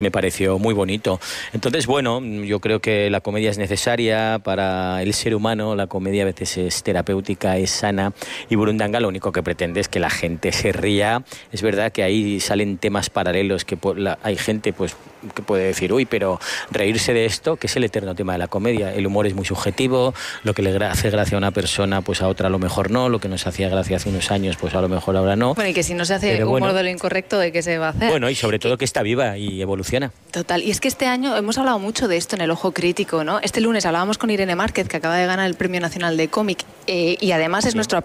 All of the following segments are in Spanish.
Me pareció muy bonito. Entonces, bueno, yo creo que la comedia es necesaria para el ser humano, la comedia a veces es terapéutica, es sana, y Burundanga lo único que pretende es que la gente se ría. Es verdad que ahí salen temas paralelos, que hay gente pues que puede decir, uy, pero reírse de esto, que es el eterno tema de la comedia. El humor es muy subjetivo, lo que le hace gracia a una persona, pues a otra a lo mejor no, lo que nos hacía gracia hace unos años, pues a lo mejor ahora no. Bueno, y que si no se hace pero humor de lo incorrecto, ¿de qué se va a hacer? Bueno, y sobre todo que está viva y evoluciona. Total, y es que este año hemos hablado mucho de esto en El Ojo Crítico, ¿no? Este lunes hablábamos con Irene Márquez, que acaba de ganar el Premio Nacional de Cómic, y además es nuestro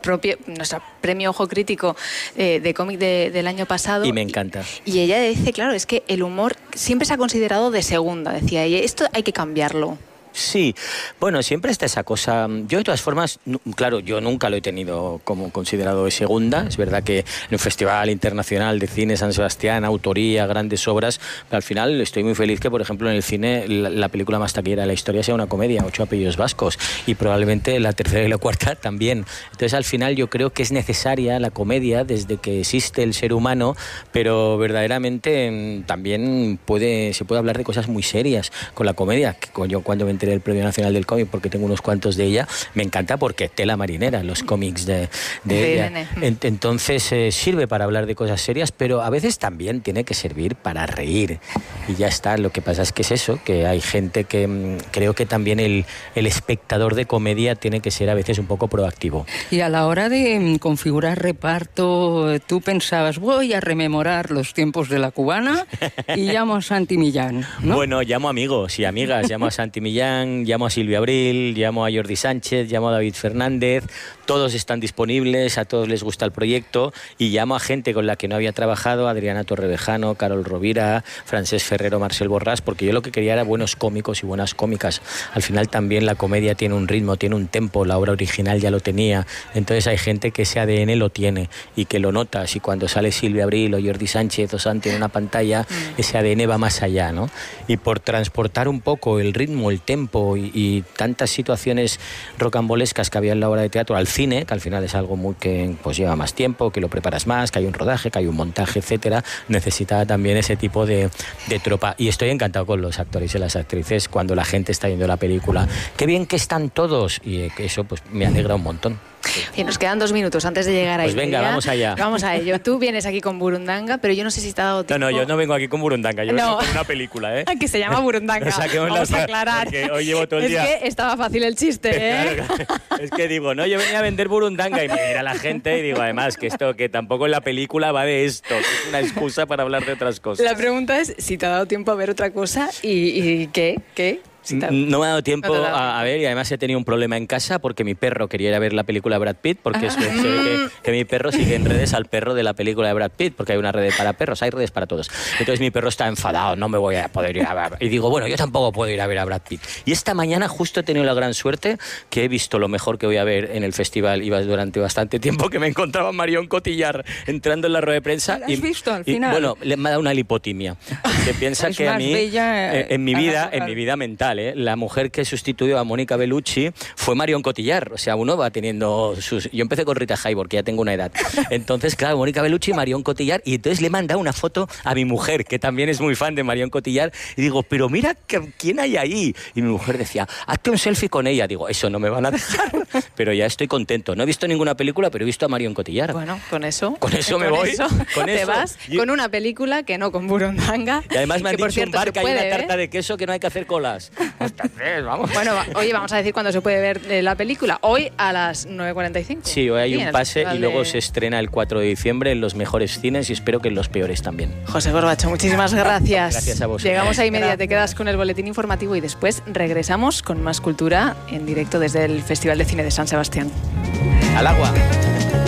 premio Ojo Crítico de cómic del año pasado. Y me encanta. Y ella dice, claro, es que el humor siempre se ha considerado de segunda, decía ella, esto hay que cambiarlo. Sí, bueno, siempre está esa cosa. Yo de todas formas, claro, yo nunca lo he tenido como considerado de segunda. Es verdad que en un Festival Internacional de Cine San Sebastián, autoría, grandes obras, pero al final estoy muy feliz que, por ejemplo, en el cine la película más taquillera de la historia sea una comedia, 8 apellidos vascos, y probablemente la tercera y la cuarta también. Entonces al final yo creo que es necesaria la comedia desde que existe el ser humano, pero verdaderamente también se puede hablar de cosas muy serias con la comedia. Yo cuando me enteré del Premio Nacional del Cómic, porque tengo unos cuantos de ella, me encanta porque tela marinera, los cómics de ella. Entonces sirve para hablar de cosas serias, pero a veces también tiene que servir para reír. Y ya está, lo que pasa es que es eso, que hay gente que creo que también el espectador de comedia tiene que ser a veces un poco proactivo. Y a la hora de configurar reparto, tú pensabas, voy a rememorar los tiempos de la cubana y llamo a Santi Millán, ¿no? Bueno, llamo amigos y amigas, llamo a Santi Millán, llamo a Silvia Abril, llamo a Jordi Sánchez, llamo a David Fernández, todos están disponibles, a todos les gusta el proyecto, y llamo a gente con la que no había trabajado, Adriana Torrevejano, Carol Rovira, Francesc Ferrero, Marcel Borràs, porque yo lo que quería era buenos cómicos y buenas cómicas. Al final también la comedia tiene un ritmo, tiene un tempo, la obra original ya lo tenía, entonces hay gente que ese ADN lo tiene y que lo notas, y cuando sale Silvia Abril o Jordi Sánchez o Santi en una pantalla, ese ADN va más allá, ¿no? Y por transportar un poco el ritmo, el tempo y tantas situaciones rocambolescas que había en la obra de teatro al cine, que al final es algo muy que pues lleva más tiempo, que lo preparas más, que hay un rodaje, que hay un montaje, etcétera, necesitaba también ese tipo de tropa. Y estoy encantado con los actores y las actrices cuando la gente está viendo la película. ¡Qué bien que están todos! Y eso pues me alegra un montón. Y nos quedan 2 minutos antes de llegar a Pues venga, vamos allá. Vamos a ello. Tú vienes aquí con Burundanga, pero yo no sé si te ha dado tiempo. No, yo no vengo aquí con Burundanga, yo vengo con una película, ¿eh? Que se llama Burundanga. Vamos a aclarar. Porque hoy llevo todo el día. Es que estaba fácil el chiste, ¿eh? Claro, es que digo, no, yo venía a vender Burundanga y me mira la gente y digo, además, que esto, que tampoco en la película va de esto, que es una excusa para hablar de otras cosas. La pregunta es si te ha dado tiempo a ver otra cosa y ¿qué? No me ha dado tiempo a ver, y además he tenido un problema en casa porque mi perro quería ir a ver la película de Brad Pitt, porque se ve que mi perro sigue en redes al perro de la película de Brad Pitt, porque hay una red para perros, hay redes para todos. Entonces mi perro está enfadado, no me voy a poder ir a ver. Y digo, bueno, yo tampoco puedo ir a ver a Brad Pitt. Y esta mañana justo he tenido la gran suerte que he visto lo mejor que voy a ver en el festival, iba durante bastante tiempo, que me encontraba Marion Cotillard entrando en la rueda de prensa. ¿La has visto al final? Bueno, me ha dado una lipotimia. Que piensa que a mí, en mi vida mental, la mujer que sustituyó a Mónica Bellucci fue Marion Cotillard. O sea, uno va teniendo sus... Yo empecé con Rita Hayworth, que ya tengo una edad. Entonces, claro, Mónica Bellucci, Marion Cotillard, y entonces le he mandado una foto a mi mujer, que también es muy fan de Marion Cotillard, y digo, pero mira, ¿quién hay ahí? Y mi mujer decía, hazte un selfie con ella. Digo, eso no me van a dejar. Pero ya estoy contento. No he visto ninguna película, pero he visto a Marion Cotillard. Bueno, con eso me voy. Con te vas con una película que no con Burundanga. Y además me han dicho cierto, un bar que hay una tarta de queso que no hay que hacer colas. Vamos. Bueno, oye, vamos a decir cuándo se puede ver la película. Hoy a las 9:45. Sí, hoy hay un pase y luego se estrena el 4 de diciembre en los mejores cines y espero que en los peores también. José Corbacho, muchísimas gracias. Gracias a vosotros. Llegamos a y media, te quedas con el boletín informativo y después regresamos con más cultura en directo desde el Festival de Cine de San Sebastián. Al agua.